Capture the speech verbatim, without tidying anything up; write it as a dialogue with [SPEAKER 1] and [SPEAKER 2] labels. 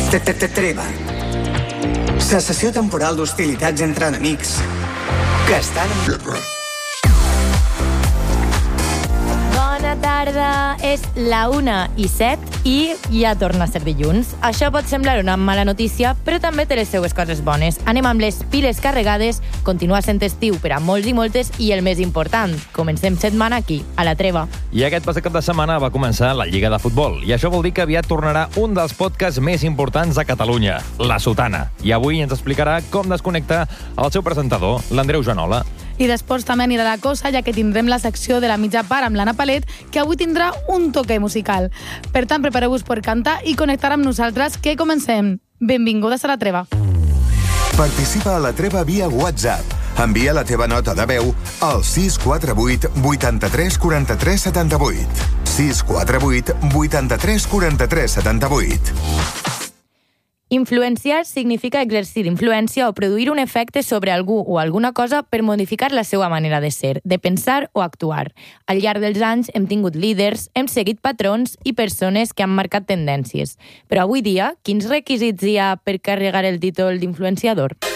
[SPEAKER 1] Treva. Cessació temporal d'hostilitats entre enemics que estan en guerra.
[SPEAKER 2] Bona tarda, és la una i set i ja torna a ser dilluns. Això pot semblar una mala notícia, però també té les seues coses bones. Anem amb les piles carregades, continua sent estiu per a molts i moltes i el més important, comencem setmana aquí, a la Treva.
[SPEAKER 3] I aquest passat cap de setmana va començar la Lliga de Futbol, i això vol dir que aviat tornarà un dels podcasts més importants a Catalunya, La Sotana. I avui ens explicarà com desconnecta el seu presentador, l'Andreu Joanola.
[SPEAKER 4] I d'esports també anirà la cosa, ja que tindrem la secció de la mitja part amb l'Anna Palet, que avui tindrà un toque musical. Per tant, prepareu-vos per cantar i connectar amb nosaltres, que comencem. Benvingudes a la Treva.
[SPEAKER 5] Participa a la Treva via WhatsApp. Envia la teva nota de veu al sis quatre vuit vuitanta-tres quaranta-tres setanta-vuit. sis quatre vuit vuitanta-tres quaranta-tres setanta-vuit.
[SPEAKER 2] Influenciar significa exercir influència o produir un efecte sobre algú o alguna cosa per modificar la seva manera de ser, de pensar o actuar. Al llarg dels anys hem tingut líders, hem seguit patrons i persones que han marcat tendències. Però avui dia, quins requisits hi ha per carregar el títol d'influenciador?